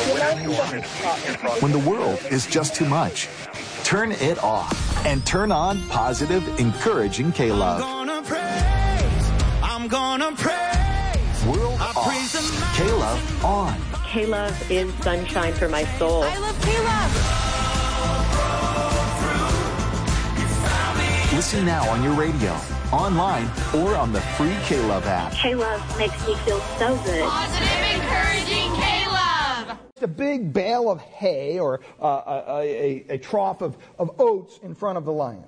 When the world is just too much, turn it off and turn on positive, encouraging K-Love. I'm gonna praise. World off. K-Love on. K-Love is sunshine for my soul. I love K-Love. Listen now on your radio, online, or on the free K-Love app. K-Love makes me feel so good. Positive, encouraging K-Love. A big bale of hay or a trough of oats in front of the lion.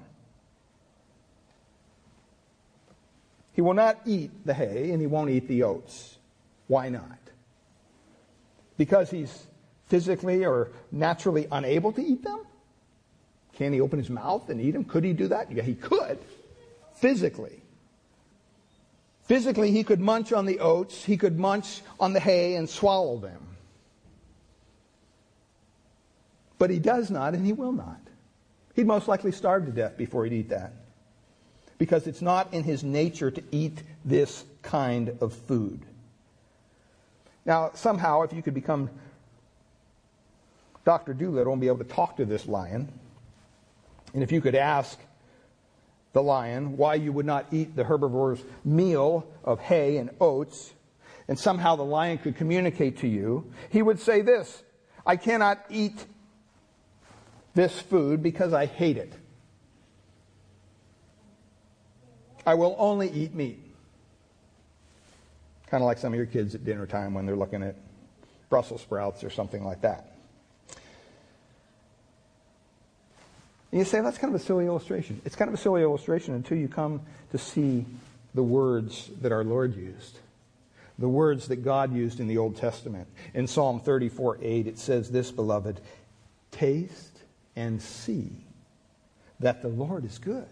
He will not eat the hay and he won't eat the oats. Why not? Because he's physically or naturally unable to eat them? Can he open his mouth and eat them? Could he do that? Yeah, he could. Physically. Physically, he could munch on the oats. He could munch on the hay and swallow them. But he does not and he will not. He'd most likely starve to death before he'd eat that. Because it's not in his nature to eat this kind of food. Now, somehow, if you could become Dr. Dolittle and be able to talk to this lion, and if you could ask the lion why you would not eat the herbivore's meal of hay and oats, and somehow the lion could communicate to you, he would say this: I cannot eat this food because I hate it. I will only eat meat. Kind of like some of your kids at dinner time when they're looking at Brussels sprouts or something like that. And you say, that's kind of a silly illustration. It's kind of a silly illustration until you come to see the words that our Lord used. The words that God used in the Old Testament. In Psalm 34:8 it says this, beloved, taste and see that the Lord is good.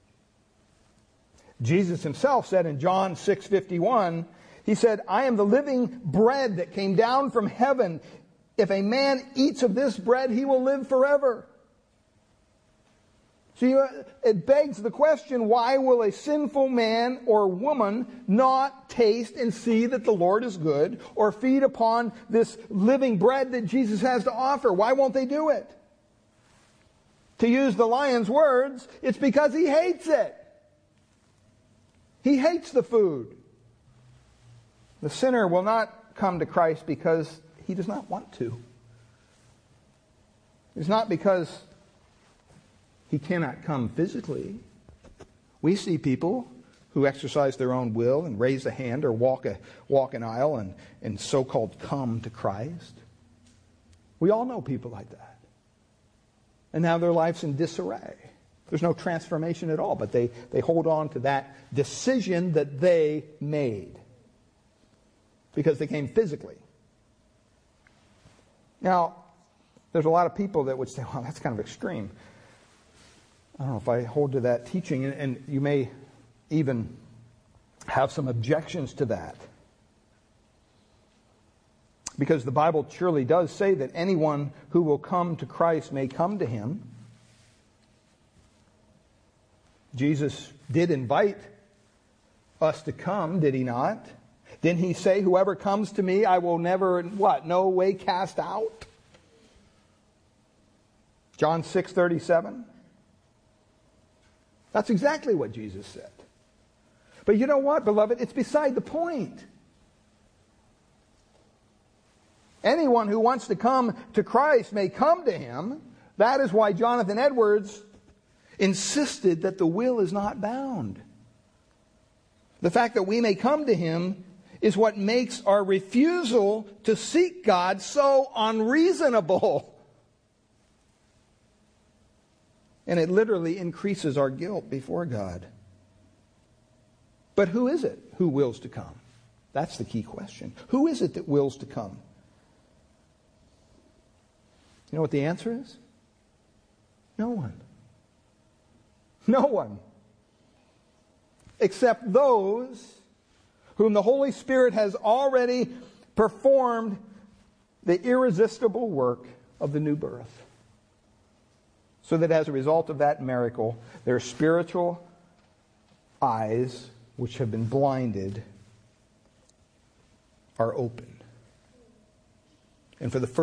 Jesus himself said in John 6:51, he said, I am the living bread that came down from heaven. If a man eats of this bread, he will live forever. So it begs the question, why will a sinful man or woman not taste and see that the Lord is good, or feed upon this living bread that Jesus has to offer? Why won't they do it? To use the lion's words, it's because he hates it. He hates the food. The sinner will not come to Christ because he does not want to. It's not because he cannot come physically. We see people who exercise their own will and raise a hand or walk an aisle and so-called come to Christ. We all know people like that. And now their life's in disarray. There's no transformation at all, but they hold on to that decision that they made because they came physically. Now, there's a lot of people that would say, well, that's kind of extreme. I don't know if I hold to that teaching, and you may even have some objections to that. Because the Bible surely does say that anyone who will come to Christ may come to him. Jesus did invite us to come, did he not? Didn't he say, whoever comes to me, I will never, no way cast out? John 6:37. That's exactly what Jesus said. But you know what, beloved? It's beside the point. Anyone who wants to come to Christ may come to him. That is why Jonathan Edwards insisted that the will is not bound. The fact that we may come to him is what makes our refusal to seek God so unreasonable. And it literally increases our guilt before God. But who is it who wills to come? That's the key question. Who is it that wills to come? You know what the answer is? No one. No one. Except those whom the Holy Spirit has already performed the irresistible work of the new birth. So that as a result of that miracle, their spiritual eyes, which have been blinded, are opened. And for the first